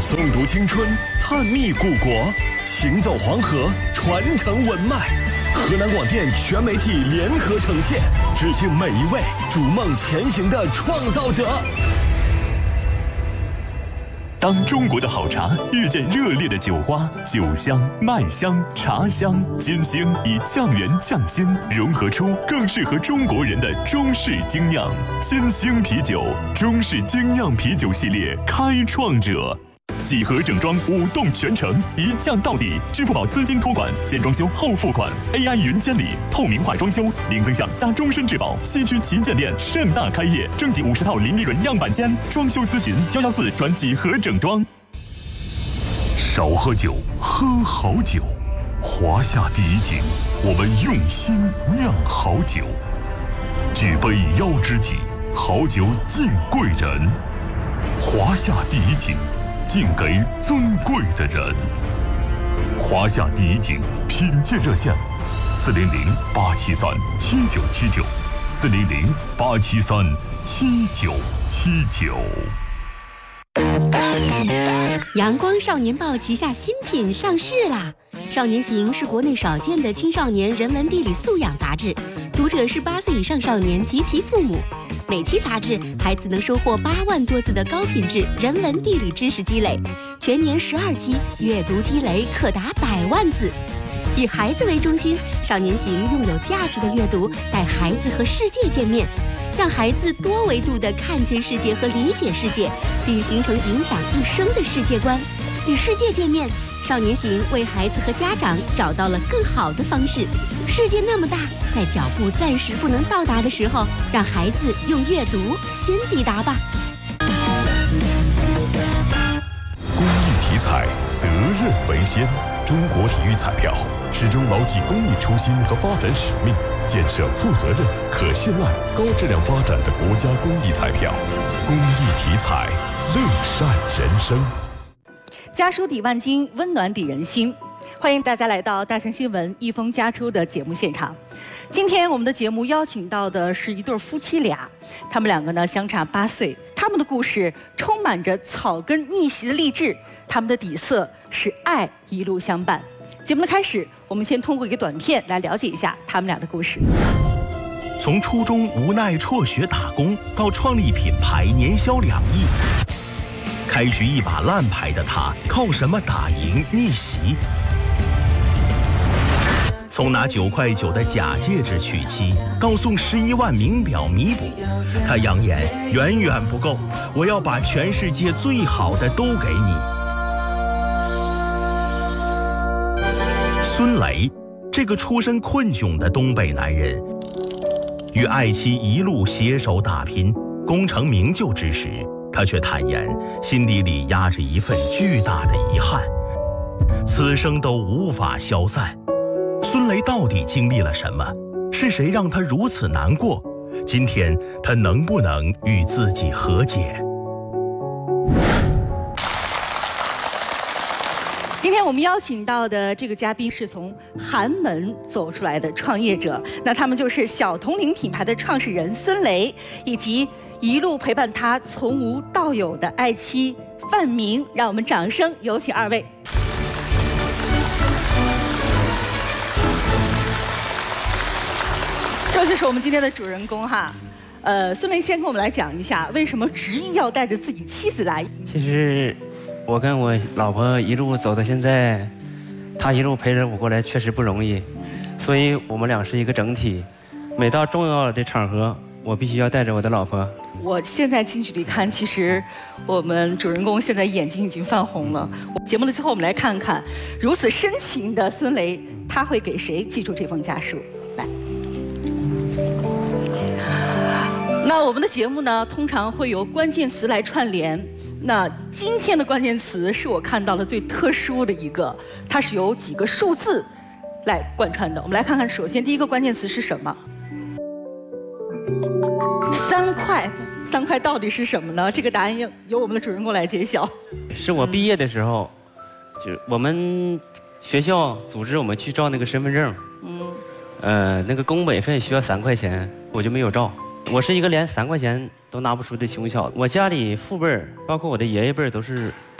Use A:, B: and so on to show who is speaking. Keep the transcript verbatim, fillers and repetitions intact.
A: 诵读青春，探秘故国，行走黄河，传承文脉。河南广电全媒体联合呈现，致敬每一位逐梦前行的创造者。
B: 当中国的好茶遇见热烈的酒花，酒香、麦香、茶香，金星以酱园匠心融合出更适合中国人的中式精酿。金星啤酒，中式精酿啤酒系列开创者。几何整装五动全程，一降到底。支付宝资金托管，先装修后付款 ，A I 云监理，透明化装修，零增项加终身质保。西区旗舰店盛大开业，征集五十套零利润样板间，装修咨询幺幺四转几何整装。少喝酒，喝好酒。华夏第一景，我们用心酿好酒。举杯邀知己，好酒敬贵人。华夏第一景。敬给尊贵的人。华夏第一景品鉴热线：四零零八七三七九七九，四零零八七三七九七九。
C: 阳光少年报旗下新品上市啦！少年行是国内少见的青少年人文地理素养杂志，读者是八岁以上少年及其父母。每期杂志，孩子能收获八万多字的高品质人文地理知识积累，全年十二期，阅读积累可达百万字。以孩子为中心，少年行用有价值的阅读带孩子和世界见面，让孩子多维度地看见世界和理解世界，并形成影响一生的世界观。与世界见面，少年行为孩子和家长找到了更好的方式。世界那么大，在脚步暂时不能到达的时候，让孩子用阅读先抵达吧。
A: 公益体彩，责任为先。中国体育彩票始终牢记公益初心和发展使命，建设负责任、可信赖、高质量发展的国家公益彩票。公益体彩，乐善人生。
D: 家书抵万金，温暖抵人心。欢迎大家来到大象新闻一封家书的节目现场。今天我们的节目邀请到的是一对夫妻俩，他们两个呢相差八岁，他们的故事充满着草根逆袭的励志，他们的底色是爱一路相伴。节目的开始，我们先通过一个短片来了解一下他们俩的故事。
E: 从初中无奈辍学打工，到创立品牌年销两亿。开局一把烂牌的他，靠什么打赢逆袭？从拿九块九的假戒指娶妻，到送十一万名表弥补，他扬言远远不够，我要把全世界最好的都给你。孙雷，这个出身困窘的东北男人，与爱妻一路携手打拼，功成名就之时，他却坦言心底里压着一份巨大的遗憾，此生都无法消散。孙雷到底经历了什么？是谁让他如此难过？今天他能不能与自己和解？
D: 今天我们邀请到的这个嘉宾是从寒门走出来的创业者，那他们就是小铜铃品牌的创始人孙雷，以及一路陪伴他从无到有的爱妻范明。让我们掌声有请二位。这就是我们今天的主人公哈。呃，孙雷先跟我们来讲一下，为什么执意要带着自己妻子来？
F: 其实我跟我老婆一路走到现在，她一路陪着我过来，确实不容易，所以我们俩是一个整体。每到重要的场合，我必须要带着我的老婆。
D: 我现在近距离看，其实我们主人公现在眼睛已经泛红了。节目的最后，我们来看看如此深情的孙雷，他会给谁寄出这封家书？来。那我们的节目呢，通常会由关键词来串联。那今天的关键词是我看到的最特殊的一个，它是由几个数字来贯穿的。我们来看看，首先第一个关键词是什么？三块，三块到底是什么呢？这个答案由由我们的主人公来揭晓。
F: 是我毕业的时候，就我们学校组织我们去照那个身份证，嗯，呃，那个工本费需要三块钱，我就没有照。我是一个连三块钱都拿不出的穷小子，我家里父辈儿，包括我的爷爷辈儿都是